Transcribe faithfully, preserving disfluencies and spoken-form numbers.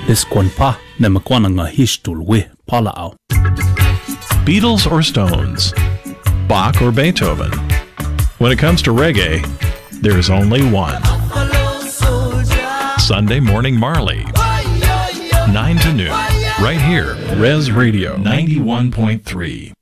Pisquanpa Nemakwananga Hishtulwe Palao. Beatles or Stones? Bach or Beethoven? When it comes to reggae, there's only one. Sunday Morning Marley, nine to noon, right here, Res Radio ninety-one point three.